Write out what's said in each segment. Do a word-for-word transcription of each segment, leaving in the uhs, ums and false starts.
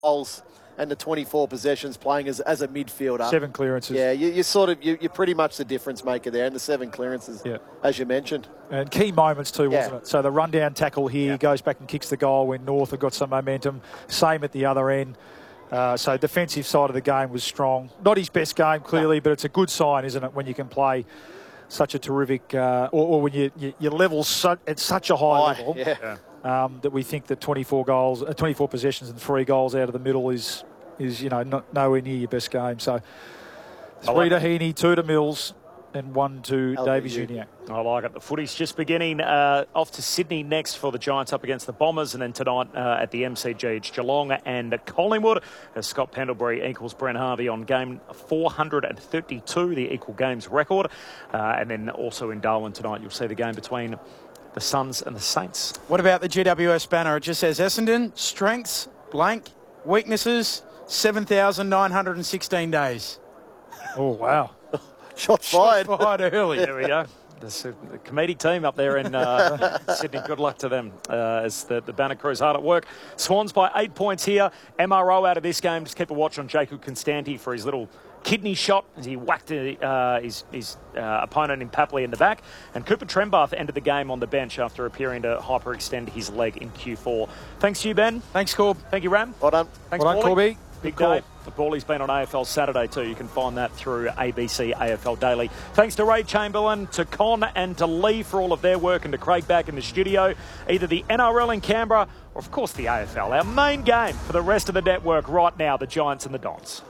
goals and the twenty-four possessions playing as, as a midfielder. Seven clearances. Yeah, you, you're sort of, you, you're pretty much the difference maker there, and the seven clearances, yeah. as you mentioned. And key moments too, wasn't yeah. it? So the rundown tackle here, yeah. goes back and kicks the goal when North have got some momentum. Same at the other end. Uh, so defensive side of the game was strong. Not his best game, clearly, no. but it's a good sign, isn't it, when you can play such a terrific, uh, or, or when you, you, you level su at such a high oh, level yeah. um, that we think that twenty-four goals, uh, twenty-four possessions and three goals out of the middle is, is you know, not, nowhere near your best game. So three to Heaney, two to Mills, and one to Davies Uniacke. I like it. The footy's just beginning. Uh, off to Sydney next for the Giants up against the Bombers, and then tonight uh, at the M C G, it's Geelong and Collingwood. As Scott Pendlebury equals Brent Harvey on game four hundred thirty-two, the equal games record. Uh, and then also in Darwin tonight, you'll see the game between the Suns and the Saints. What about the G W S banner? It just says Essendon, strengths, blank, weaknesses, seven thousand nine hundred sixteen days. Oh, wow. Shots fired. Shots fired early. There we go. The comedic team up there in uh, Sydney. Good luck to them uh, as the, the banner crew's hard at work. Swans by eight points here. M R O out of this game. Just keep a watch on Jacob Constanti for his little kidney shot as he whacked uh, his, his uh, opponent in Papley in the back. And Cooper Trembath ended the game on the bench after appearing to hyperextend his leg in Q four. Thanks to you, Ben. Thanks, Corb. Thank you, Ram. Well done. Thanks, well done, Corby. Big day. The Ballie's been on A F L Saturday too. You can find that through A B C A F L Daily. Thanks to Ray Chamberlain, to Con and to Lee for all of their work, and to Craig back in the studio. Either the N R L in Canberra or, of course, the A F L. Our main game for the rest of the network right now, the Giants and the Dons.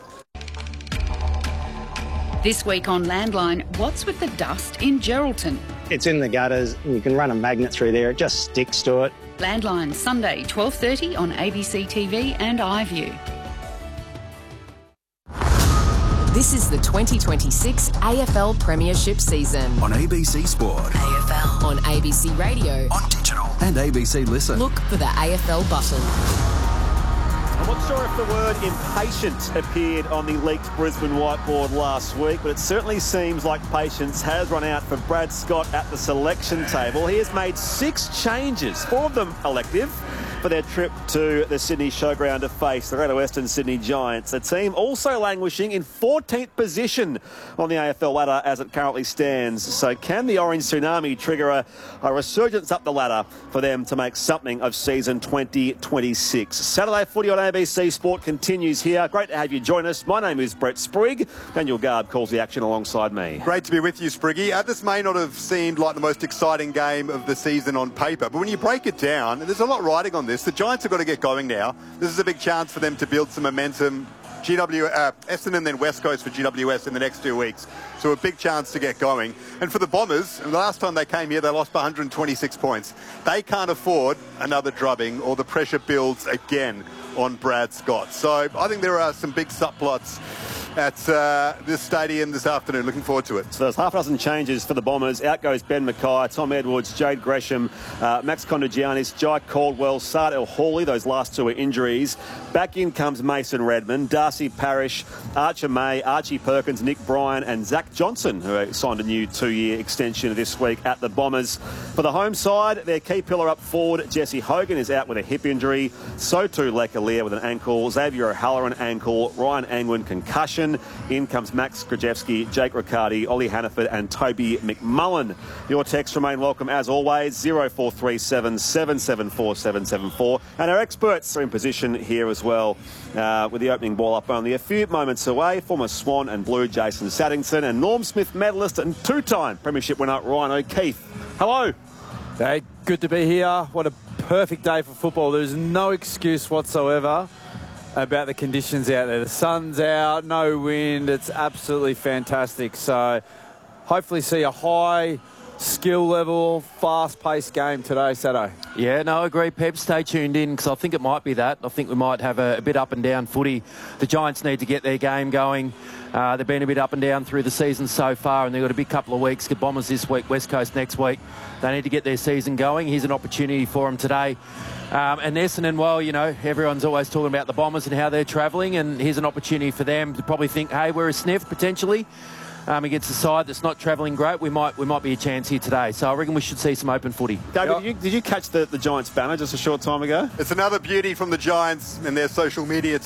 This week on Landline, what's with the dust in Geraldton? It's in the gutters. You can run a magnet through there. It just sticks to it. Landline, Sunday, twelve thirty on A B C T V and iView. This is the twenty twenty-six A F L Premiership season. On A B C Sport. A F L. On A B C Radio. On digital. And A B C Listen. Look for the A F L button. I'm not sure if the word impatient appeared on the leaked Brisbane whiteboard last week, but it certainly seems like patience has run out for Brad Scott at the selection table. He has made six changes, four of them elective, for their trip to the Sydney Showground to face the Greater Western Sydney Giants. A team also languishing in fourteenth position on the A F L ladder as it currently stands. So can the Orange Tsunami trigger a, a resurgence up the ladder for them to make something of season twenty twenty-six? Saturday footy on A B C Sport continues here. Great to have you join us. My name is Brett Sprigg. Daniel Garb calls the action alongside me. Great to be with you, Spriggy. Uh, this may not have seemed like the most exciting game of the season on paper, but when you break it down, there's a lot riding on this. The Giants have got to get going now. This is a big chance for them to build some momentum. G W, uh, Essendon, then West Coast for G W S in the next two weeks. So a big chance to get going. And for the Bombers, the last time they came here, they lost by one hundred twenty-six points. They can't afford another drubbing, or the pressure builds again on Brad Scott. So I think there are some big subplots at uh, this stadium this afternoon. Looking forward to it. So there's half a dozen changes for the Bombers. Out goes Ben Mackay, Tom Edwards, Jade Gresham, uh, Max Kondogiannis, Jai Caldwell, Saad El Hawley. Those last two are injuries. Back in comes Mason Redmond, Darcy Parish, Archer May, Archie Perkins, Nick Bryan and Zach Johnson, who signed a new two-year extension this week at the Bombers. For the home side, their key pillar up forward, Jesse Hogan, is out with a hip injury. So too Lekalier with an ankle, Xavier O'Halloran ankle, Ryan Angwin concussion. In comes Max Krajewski, Jake Riccardi, Ollie Hannaford and Toby McMullen. Your texts remain welcome as always, oh four three seven, seven seven four, seven seven four. And our experts are in position here as well, uh, with the opening ball up only a few moments away. Former Swan and Blue Jason Saddington and Norm Smith medalist and two-time premiership winner Ryan O'Keefe. Hello. Hey, good to be here. What a perfect day for football. There's no excuse whatsoever about the conditions out there. The sun's out, no wind. It's absolutely fantastic. So hopefully see a high skill level, fast-paced game today, Saturday. Yeah, no, I agree, Pep. Stay tuned in because I think it might be that. I think we might have a, a bit up and down footy. The Giants need to get their game going. Uh, they've been a bit up and down through the season so far, and they've got a big couple of weeks. The Bombers this week, West Coast next week. They need to get their season going. Here's an opportunity for them today. Um, and Essendon, well, you know, everyone's always talking about the Bombers and how they're travelling, and here's an opportunity for them to probably think, hey, we're a sniff potentially. Um, against a side that's not travelling great, we might we might be a chance here today. So I reckon we should see some open footy. David, did you, did you catch the, the Giants banner just a short time ago? It's another beauty from the Giants and their social media